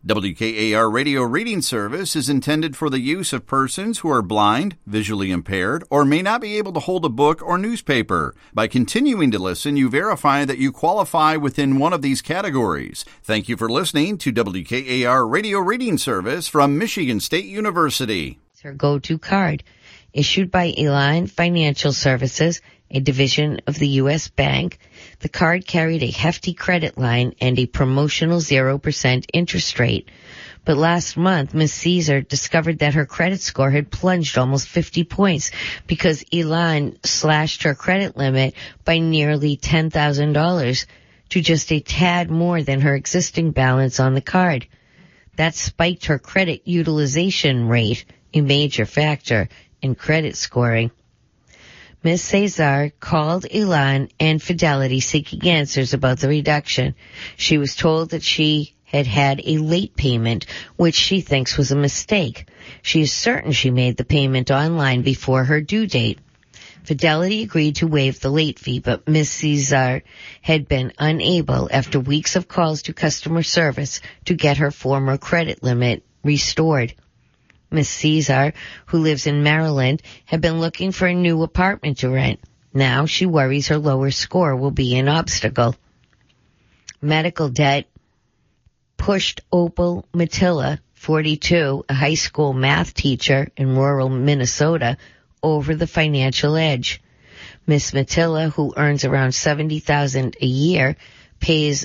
WKAR Radio Reading Service is intended for the use of persons who are blind, visually impaired, or may not be able to hold a book or newspaper. By continuing to listen, you verify that you qualify within one of these categories. Thank you for listening to WKAR Radio Reading Service from Michigan State University. It's her go-to card, issued by Elan Financial Services, a division of the U.S. Bank. The card carried a hefty credit line and a promotional 0% interest rate. But last month, Ms. Caesar discovered that her credit score had plunged almost 50 points because Elan slashed her credit limit by nearly $10,000 to just a tad more than her existing balance on the card. That spiked her credit utilization rate, a major factor in credit scoring. Ms. Cesar called Elan and Fidelity seeking answers about the reduction. She was told that she had had a late payment, which she thinks was a mistake. She is certain she made the payment online before her due date. Fidelity agreed to waive the late fee, but Ms. Cesar had been unable, after weeks of calls to customer service, to get her former credit limit restored. Ms. Cesar, who lives in Maryland, had been looking for a new apartment to rent. Now she worries her lower score will be an obstacle. Medical debt pushed Opal Matilla, 42, a high school math teacher in rural Minnesota, over the financial edge. Ms. Matilla, who earns around $70,000 a year, pays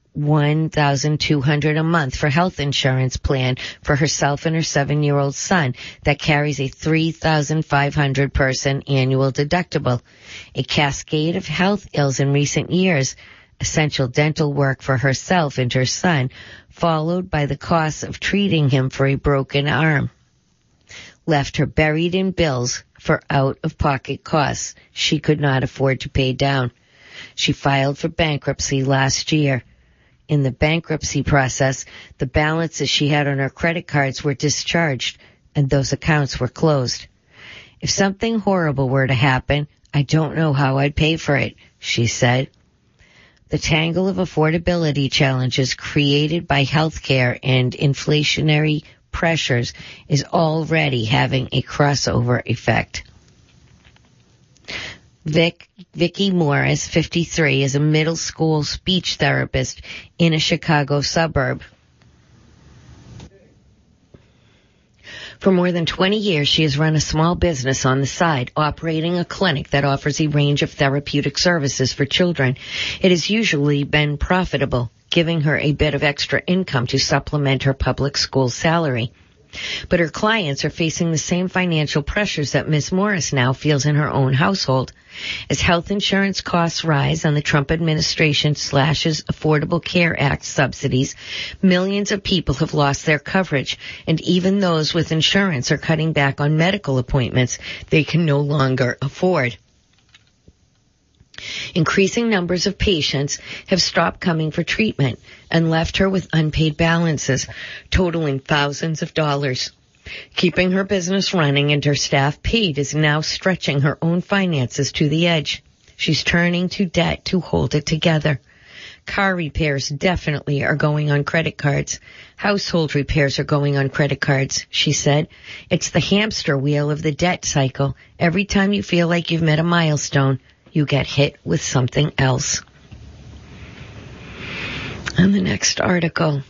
$1,200 a month for health insurance plan for herself and her 7-year-old son that carries a $3,500 person annual deductible. A cascade of health ills in recent years, essential dental work for herself and her son, followed by the costs of treating him for a broken arm, left her buried in bills for out-of-pocket costs she could not afford to pay down. She filed for bankruptcy last year. In the bankruptcy process, the balances she had on her credit cards were discharged, and those accounts were closed. If something horrible were to happen, I don't know how I'd pay for it, she said. The tangle of affordability challenges created by healthcare and inflationary pressures is already having a crossover effect. Vicki Morris, 53, is a middle school speech therapist in a Chicago suburb. For more than 20 years, she has run a small business on the side, operating a clinic that offers a range of therapeutic services for children. It has usually been profitable, giving her a bit of extra income to supplement her public school salary. But her clients are facing the same financial pressures that Ms. Morris now feels in her own household. As health insurance costs rise and the Trump administration slashes Affordable Care Act subsidies, millions of people have lost their coverage, and even those with insurance are cutting back on medical appointments they can no longer afford. Increasing numbers of patients have stopped coming for treatment and left her with unpaid balances, totaling thousands of dollars. Keeping her business running and her staff paid is now stretching her own finances to the edge. She's turning to debt to hold it together. Car repairs definitely are going on credit cards. Household repairs are going on credit cards, she said. It's the hamster wheel of the debt cycle. Every time you feel like you've met a milestone, you get hit with something else. And the next article.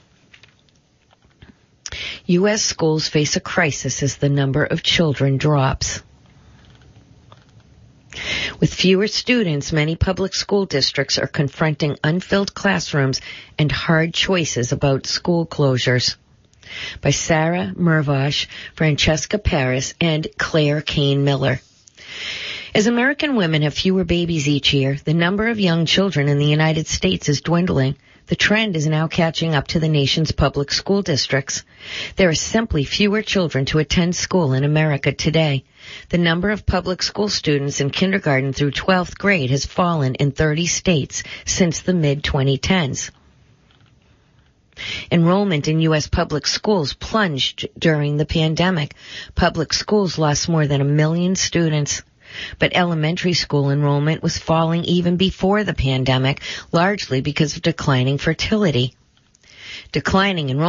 U.S. schools face a crisis as the number of children drops. With fewer students, many public school districts are confronting unfilled classrooms and hard choices about school closures. By Sarah Mervosh, Francesca Paris, and Claire Kane Miller. As American women have fewer babies each year, the number of young children in the United States is dwindling. The trend is now catching up to the nation's public school districts. There are simply fewer children to attend school in America today. The number of public school students in kindergarten through 12th grade has fallen in 30 states since the mid-2010s. Enrollment in U.S. public schools plunged during the pandemic. Public schools lost more than 1 million students. But elementary school enrollment was falling even before the pandemic, largely because of declining fertility. Declining enrollment